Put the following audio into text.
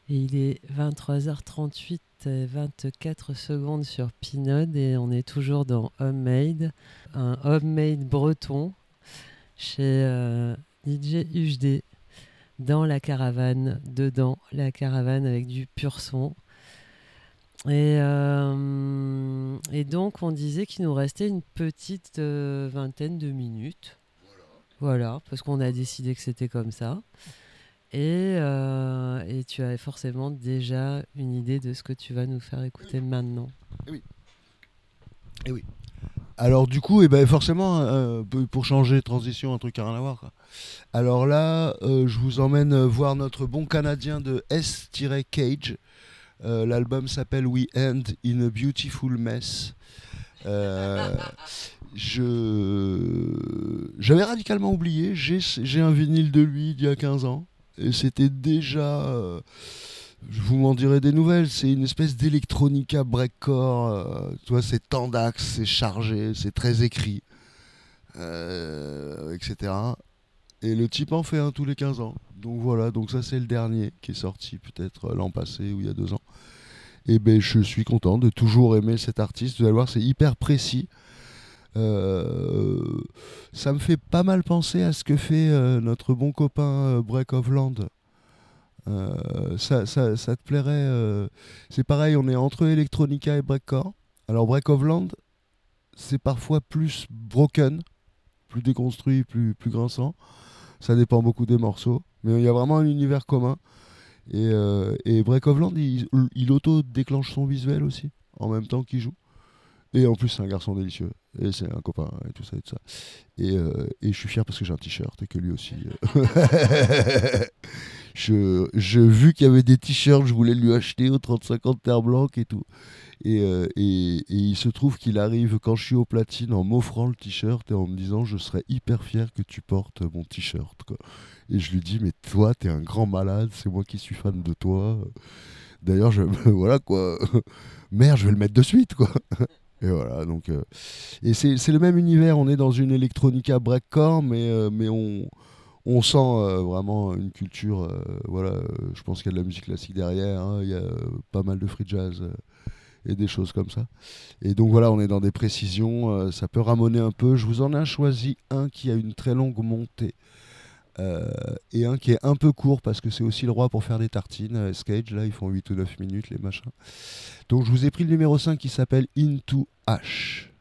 Et il est 23h38 et 24 secondes sur Pinode et on est toujours dans Homemade, un Homemade breton chez DJ UHD dans la caravane, dedans la caravane avec du pur son. Et donc on disait qu'il nous restait une petite vingtaine de minutes. Voilà, parce qu'on a décidé que c'était comme ça. Et tu as forcément déjà une idée de ce que tu vas nous faire écouter maintenant. Eh oui. Eh oui. Alors du coup, forcément, pour changer de transition, un truc à rien à voir, quoi. Alors là, je vous emmène voir notre bon Canadien de S-Cage. L'album s'appelle We End in a Beautiful Mess. Euh, J'avais radicalement oublié, j'ai un vinyle de lui d'il y a 15 ans. Et c'était déjà... je vous m'en dirai des nouvelles, c'est une espèce d'électronica breakcore. Tu vois, c'est tendax, c'est chargé, c'est très écrit, etc. Et le type en fait un tous les 15 ans. Donc voilà, donc ça c'est le dernier qui est sorti peut-être l'an passé ou il y a 2 ans. Et ben je suis content de toujours aimer cet artiste. Vous allez voir, c'est hyper précis. Euh, Ça me fait pas mal penser à ce que fait notre bon copain Break of Land. Ça te plairait C'est pareil, on est entre electronica et breakcore. Alors Break of Land, c'est parfois plus broken, plus déconstruit, plus grinçant. Ça dépend beaucoup des morceaux. Mais il y a vraiment un univers commun. Et Break of Land, il auto-déclenche son visuel aussi, en même temps qu'il joue. Et en plus, c'est un garçon délicieux. Et c'est un copain, et tout ça, et tout ça. Et je suis fier parce que j'ai un t-shirt et que lui aussi. Vu qu'il y avait des t-shirts, je voulais lui acheter au 30-50 Terre Blanc et tout. Et il se trouve qu'il arrive quand je suis au platine en m'offrant le t-shirt et en me disant je serais hyper fier que tu portes mon t-shirt, quoi. Et je lui dis mais toi t'es un grand malade, c'est moi qui suis fan de toi. D'ailleurs voilà quoi. Merde, je vais le mettre de suite quoi. Et voilà donc et c'est le même univers, on est dans une electronica breakcore mais on sent vraiment une culture voilà, je pense qu'il y a de la musique classique derrière, hein, il y a pas mal de free jazz et des choses comme ça. Et donc voilà, on est dans des précisions, ça peut ramoner un peu. Je vous en ai choisi un qui a une très longue montée euh, et un qui est un peu court parce que c'est aussi le roi pour faire des tartines. Skage, là, ils font 8 ou 9 minutes, les machins. Donc je vous ai pris le numéro 5 qui s'appelle Into Ash.